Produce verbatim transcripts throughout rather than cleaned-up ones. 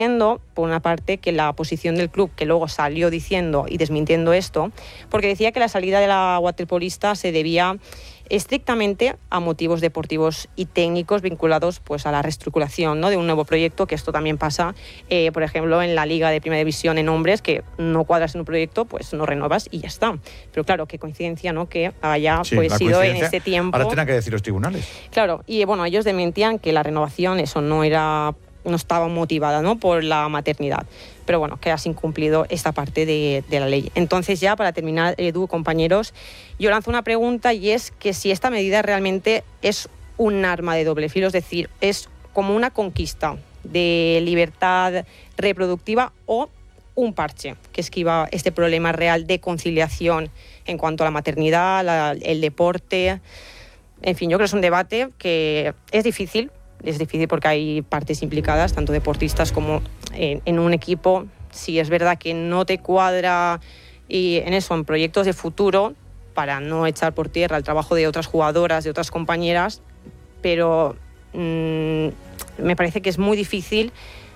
por una parte, que la posición del club, que luego salió diciendo y desmintiendo esto, porque decía que la salida de la waterpolista se debía estrictamente a motivos deportivos y técnicos vinculados pues a la reestructuración, ¿no?, de un nuevo proyecto, que esto también pasa, eh, por ejemplo, en la Liga de Primera División en hombres, que no cuadras en un proyecto, pues no renovas y ya está. Pero claro, qué coincidencia, ¿no?, que haya sí, pues sido en ese tiempo. Ahora tendrán que decir los tribunales. Claro, y bueno, ellos desmentían que la renovación, eso no era... no estaba motivada, ¿no?, por la maternidad. Pero bueno, que has incumplido esta parte de, de la ley. Entonces ya, para terminar, Edu, compañeros, yo lanzo una pregunta, y es que si esta medida realmente es un arma de doble filo, es decir, es como una conquista de libertad reproductiva o un parche que esquiva este problema real de conciliación en cuanto a la maternidad, la, el deporte. En fin, yo creo que es un debate que es difícil, Es difícil porque hay partes implicadas, tanto deportistas como en, en un equipo. Si es verdad que no te cuadra y en eso, en proyectos de futuro, para no echar por tierra el trabajo de otras jugadoras, de otras compañeras, pero mmm, me parece que es muy difícil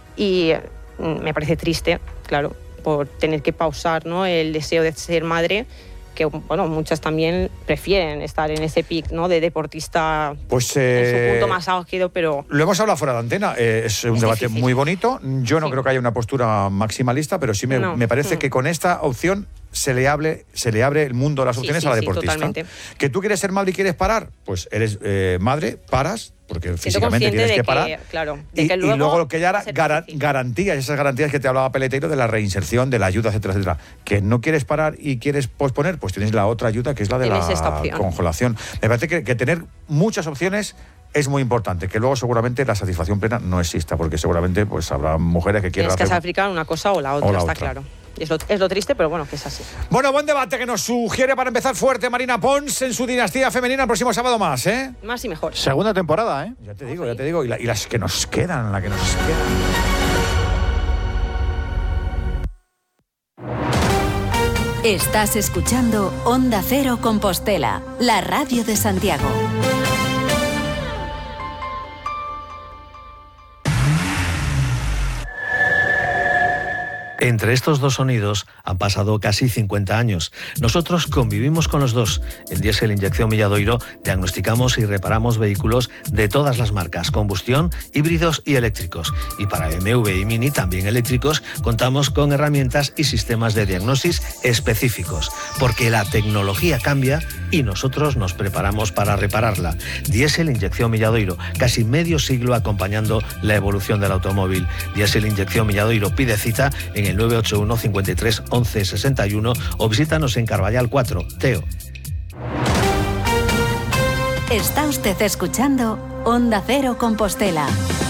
y mmm, me parece triste, claro, por tener que pausar, ¿no?, el deseo de ser madre, que bueno, muchas también prefieren estar en ese pic, ¿no?, de deportista, pues, eh, en su punto más álgido, pero... Lo hemos hablado fuera de antena, eh, es un es debate difícil. muy bonito. Yo no sí. creo que haya una postura maximalista, pero sí me, no. me parece mm. que con esta opción se le, hable, se le abre el mundo de las opciones sí, sí, a la sí, deportista. Totalmente. Que tú quieres ser madre y quieres parar, pues eres eh, madre, paras, porque Siento físicamente tienes de que parar. Que, claro, de y, que luego y luego lo que ya era gar difícil. garantías, esas garantías que te hablaba Peleteiro de la reinserción, de la ayuda, etcétera, etcétera. Que no quieres parar y quieres posponer, pues tienes la otra ayuda, que es la de Tienes esta la opción. congelación. Me parece que, que tener muchas opciones es muy importante, que luego seguramente la satisfacción plena no exista, porque seguramente pues habrá mujeres que quieran Tienes que hacer... sacrificar una cosa o la otra, o la está otra. claro. Y es lo, es lo triste, pero bueno, que es así. Bueno, buen debate que nos sugiere para empezar fuerte Marina Pons en su Dinastía Femenina el próximo sábado más, ¿eh? Más y mejor. Segunda temporada, ¿eh? Ya te digo, ya te digo. Y, la, y las que nos quedan, la que nos quedan. Estás escuchando Onda Cero Compostela, la radio de Santiago. Entre estos dos sonidos han pasado casi cincuenta años. Nosotros convivimos con los dos. En Diesel Inyección Milladoiro diagnosticamos y reparamos vehículos de todas las marcas, combustión, híbridos y eléctricos. Y para B M W y Mini, también eléctricos, contamos con herramientas y sistemas de diagnosis específicos. Porque la tecnología cambia y nosotros nos preparamos para repararla. Diesel Inyección Milladoiro, casi medio siglo acompañando la evolución del automóvil. Diesel Inyección Milladoiro, pide cita en el nueve ocho uno, cincuenta y tres, once, sesenta y uno o visítanos en Carballal cuatro, Teo. Está usted escuchando Onda Cero Compostela.